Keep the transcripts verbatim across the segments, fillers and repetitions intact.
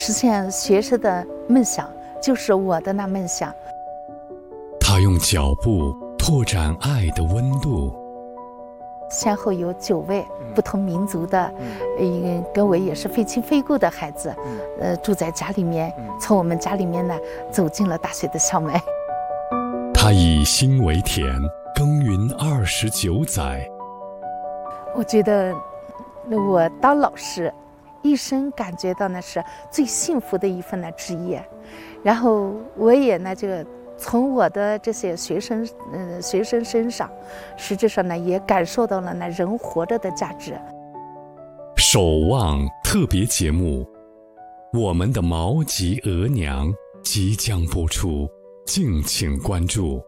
实现学生的梦想，就是我的那梦想。 他用脚步拓展爱的温度。 先后有九位不同民族的，嗯，跟我也是非亲非故的孩子，呃，住在家里面，从我们家里面呢走进了大学的校门。 他以心为田，耕耘二十九载。 我觉得，我当老师，一生感觉到呢是最幸福的一份的职业，然后我也呢就从我的这些学生，嗯、呃，学生身上，实质上呢也感受到了那人活着的价值。 守望特别节目，我们的毛吉额娘即将播出，敬请关注。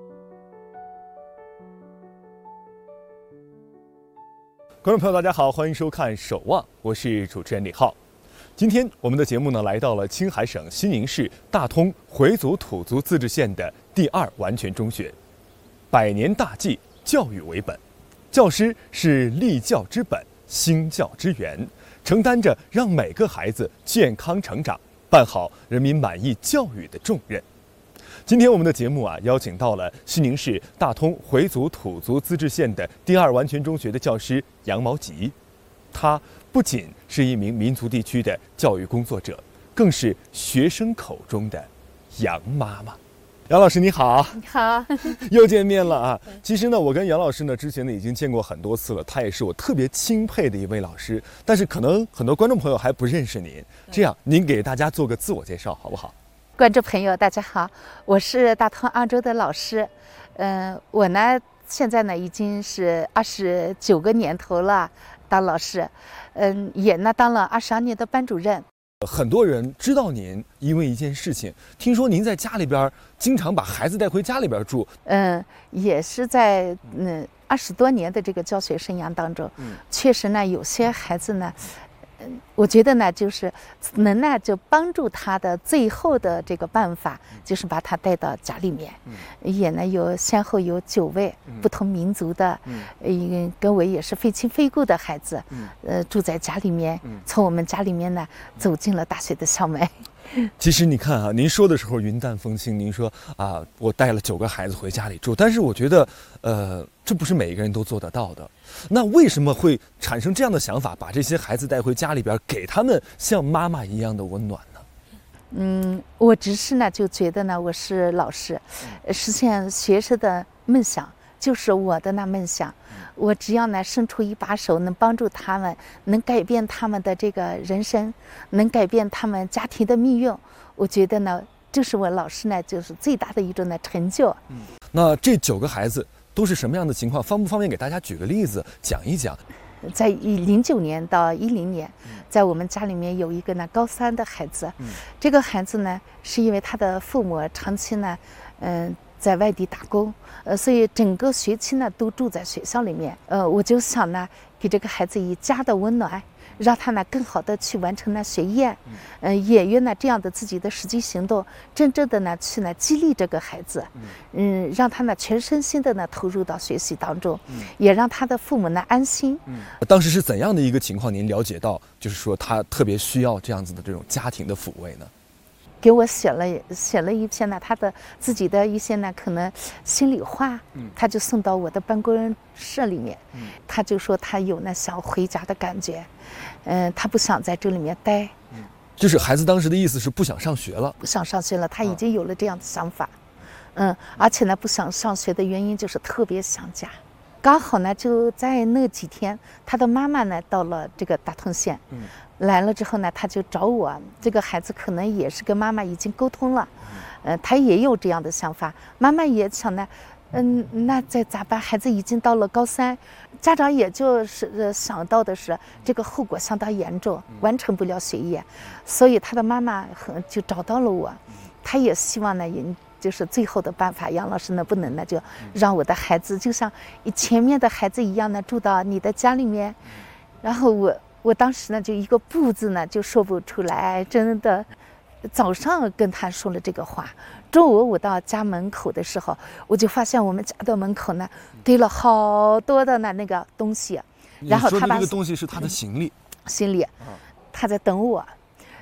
观众朋友，大家好，欢迎收看《守望》，我是主持人李浩。今天我们的节目呢，来到了青海省西宁市大通回族土族自治县的第二完全中学。百年大计，教育为本，教师是立教之本，兴教之源，承担着让每个孩子健康成长、办好人民满意教育的重任。今天我们的节目啊，邀请到了西宁市大通回族土族自治县的第二完全中学的教师杨毛吉。他不仅是一名民族地区的教育工作者，更是学生口中的杨妈妈。杨老师你好。 你好。 又见面了啊！其实呢，我跟杨老师呢之前呢已经见过很多次了，他也是我特别钦佩的一位老师。但是可能很多观众朋友还不认识您，这样您给大家做个自我介绍好不好？ 观众朋友大家好，我是大通杭州的老师，嗯、呃，我呢现在呢已经是二十九个年头了。当老师，嗯，也呢当了二十二年的班主任。 很多人知道您，因为一件事情，听说您在家里边经常把孩子带回家里边住。 嗯，也是在嗯二十多年的这个教学生涯当中，嗯，确实呢有些孩子呢，嗯，我觉得呢就是能呢就帮助他的最后的这个办法，就是把他带到家里面。嗯，也呢有先后有九位不同民族的，嗯，呃，跟我也是非亲非故的孩子，嗯，呃，住在家里面，从我们家里面呢走进了大学的校门。 其实你看啊，您说的时候云淡风轻，您说啊，我带了九个孩子回家里住，但是我觉得，呃，这不是每一个人都做得到的。那为什么会产生这样的想法，把这些孩子带回家里边，给他们像妈妈一样的温暖呢？ 嗯，我只是呢就觉得呢，我是老师，实现学生的梦想，就是我的那梦想。我只要呢伸出一把手，能帮助他们，能改变他们的这个人生，能改变他们家庭的命运，我觉得呢，就是我老师呢就是最大的一种的成就。 嗯，那这九个孩子都是什么样的情况？方不方便给大家举个例子讲一讲？ 在零九年到一零年，在我们家里面有一个呢高三的孩子，嗯，这个孩子呢是因为他的父母长期呢，嗯、呃。在外地打工，呃，所以整个学期呢都住在学校里面。呃，我就想呢，给这个孩子以家的温暖，让他呢更好的去完成呢学业，嗯、呃，也用呢这样的自己的实际行动，真正的呢去呢激励这个孩子，嗯，让他呢全身心的呢投入到学习当中，嗯、也让他的父母呢安心。 嗯，当时是怎样的一个情况？您了解到，就是说他特别需要这样子的这种家庭的抚慰呢？ 给我写了写了一篇呢，他的自己的一些呢可能心里话，嗯，他就送到我的办公室里面，嗯，他就说他有那想回家的感觉，嗯、呃，他不想在这里面待， 嗯，就是孩子当时的意思是不想上学了， 不想上学了，他已经有了这样的想法，嗯，而且呢不想上学的原因就是特别想家。刚好呢就在那几天，他的妈妈呢到了这个大通县，嗯，来了之后呢，他就找我。这个孩子可能也是跟妈妈已经沟通了，呃，他也有这样的想法。妈妈也想呢，嗯，那再咋办？孩子已经到了高三，家长也就是想到的是这个后果相当严重，完成不了学业，所以他的妈妈很就找到了我，他也希望呢也。就是最后的办法，杨老师能不能呢，就让我的孩子就像前面的孩子一样呢，住到你的家里面。然后我我当时呢，就一个不字呢就说不出来，真的。早上跟他说了这个话，中午我到家门口的时候，我就发现我们家的门口呢堆了好多的呢那个东西，然后他把这个东西是他的行李， 行李，他在等我。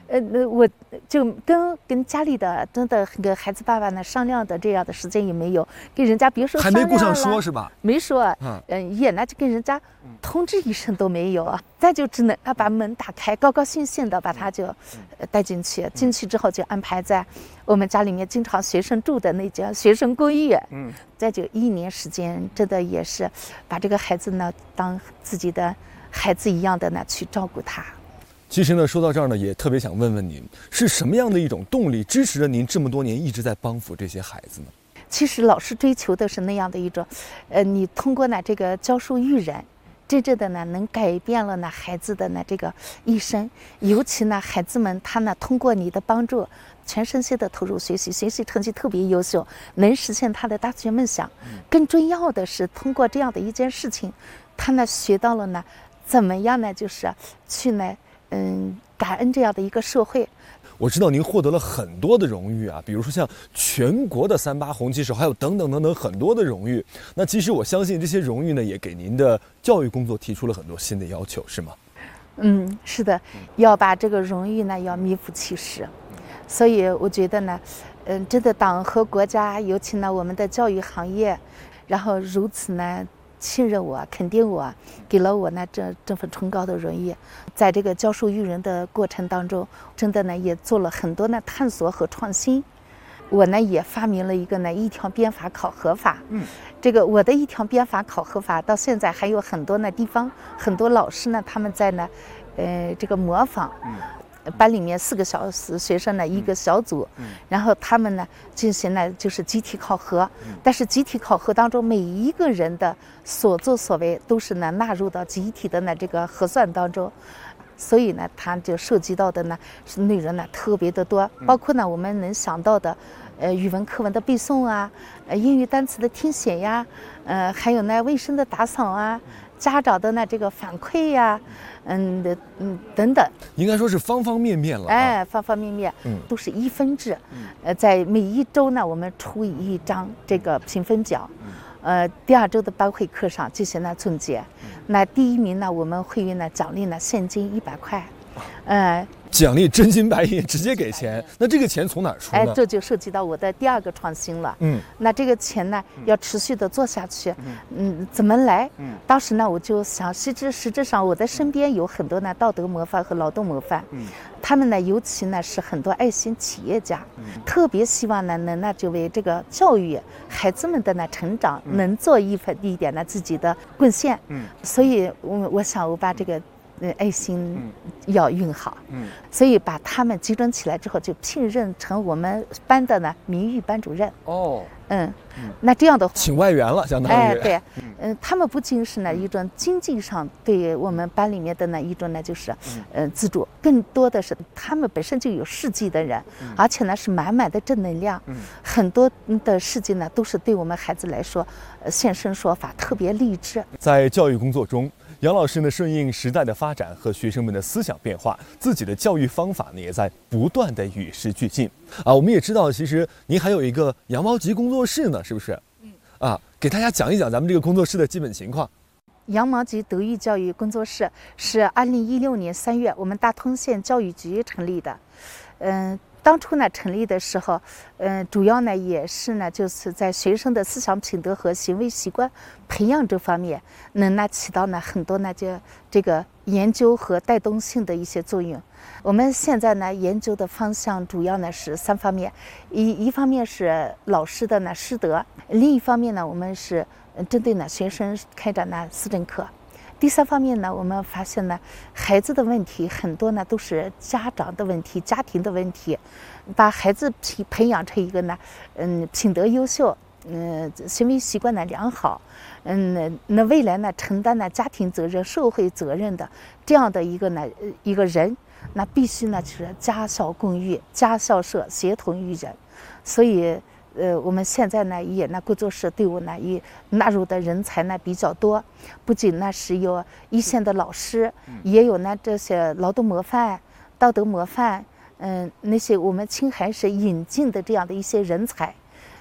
呃，那我就跟跟家里的真的跟孩子爸爸呢商量的这样的时间也没有，跟人家别说还没顾上说是吧？ 没说， 嗯， 呃，也呢就跟人家通知一声都没有啊，再就只能啊把门打开，高高兴兴的把他就呃带进去，进去之后就安排在我们家里面经常学生住的那间学生公寓，嗯，再就一年时间，真的也是把这个孩子呢当自己的孩子一样的呢去照顾他。 其实呢，说到这儿呢，也特别想问问您，是什么样的一种动力支持着您这么多年一直在帮扶这些孩子呢？ 其实老师追求的是那样的一种，呃，你通过呢这个教书育人，真正的呢能改变了呢孩子的呢这个一生，尤其呢孩子们他呢通过你的帮助，全身心的投入学习，学习成绩特别优秀，能实现他的大学梦想。更重要的是，通过这样的一件事情，他呢学到了呢怎么样呢，就是去呢。嗯，感恩这样的一个社会。 我知道您获得了很多的荣誉啊，比如说像全国的三八红旗手，还有等等等等很多的荣誉。那其实我相信这些荣誉呢，也给您的教育工作提出了很多新的要求，是吗？ 嗯，是的，要把这个荣誉呢要名副其实。所以我觉得呢，嗯，真的党和国家，尤其呢我们的教育行业，然后如此呢。信任我，肯定我，给了我呢这这份崇高的荣誉。在这个教书育人的过程当中，真的呢也做了很多呢探索和创新。我呢也发明了一个呢一条编法考核法。嗯，这个我的一条编法考核法到现在还有很多呢地方很多老师呢他们在呢，呃这个模仿。嗯。班里面四个小学生呢一个小组，然后他们呢进行呢就是集体考核，但是集体考核当中每一个人的所作所为都是呢纳入到集体的呢这个核算当中，所以呢它就涉及到的呢是内容呢特别的多，包括呢我们能想到的呃语文课文的背诵啊，呃英语单词的听写呀，呃还有呢卫生的打扫啊，家长的呢这个反馈呀，嗯的嗯等等， 应该说是方方面面了、啊。 哎，方方面面，嗯，都是一分制。嗯，呃，在每一周呢，我们出一张这个评分表，嗯，呃，第二周的班会课上进行了总结。嗯，那第一名呢，我们会呢奖励呢现金一百块，呃。 奖励真金白银，直接给钱。那这个钱从哪儿出呢？ 哎，这就涉及到我的第二个创新了。嗯，那这个钱呢，要持续的做下去。嗯，嗯怎么来？嗯，当时呢，我就想，实质实质上，我的身边有很多呢道德模范和劳动模范。嗯，他们呢，尤其呢是很多爱心企业家，嗯、特别希望呢能呢就为这个教育孩子们的呢成长，嗯、能做一份一点呢自己的贡献。嗯，所以我我想我把这个。呃，爱心要运好，嗯，所以把他们集中起来之后，就聘任成我们班的呢名誉班主任。哦，嗯，那这样的话， 请外援了，相当于。 哎，对，嗯，他们不仅是呢一种经济上对我们班里面的呢一种呢就是，呃，资助，更多的是他们本身就有事迹的人，而且呢是满满的正能量，很多的事迹呢都是对我们孩子来说，呃，现身说法，特别励志。 在教育工作中。杨老师呢，顺应时代的发展和学生们的思想变化，自己的教育方法呢，也在不断的与时俱进。啊，我们也知道，其实您还有一个羊毛集工作室呢，是不是？嗯。啊，给大家讲一讲咱们这个工作室的基本情况。 羊毛集德育教育工作室是二零一六年三月我们大通县教育局成立的，嗯。当初呢成立的时候，嗯，主要呢也是呢就是在学生的思想品德和行为习惯培养这方面，能呢起到呢很多呢就这个研究和带动性的一些作用。我们现在呢研究的方向主要呢是三方面，一一方面是老师的呢师德，另一方面呢我们是针对呢学生开展呢思政课。第三方面呢，我们发现呢，孩子的问题很多呢都是家长的问题、家庭的问题，把孩子培培养成一个呢，嗯，品德优秀，嗯，行为习惯呢良好，嗯，那未来呢承担呢家庭责任、社会责任的这样的一个呢一个人，那必须呢就是家校共育、家校社协同育人，所以。呃，我们现在呢也呢工作室队伍呢也纳入的人才呢比较多，不仅呢是有一线的老师，也有呢这些劳动模范、道德模范，嗯、呃，那些我们青海省引进的这样的一些人才，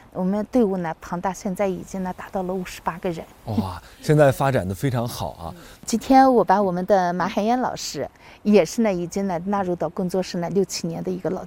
我们队伍呢庞大，现在已经呢达到了五十八个人。 哇，现在发展的非常好啊！ 今天我把我们的马海燕老师，也是呢已经呢纳入到工作室呢六七年的一个老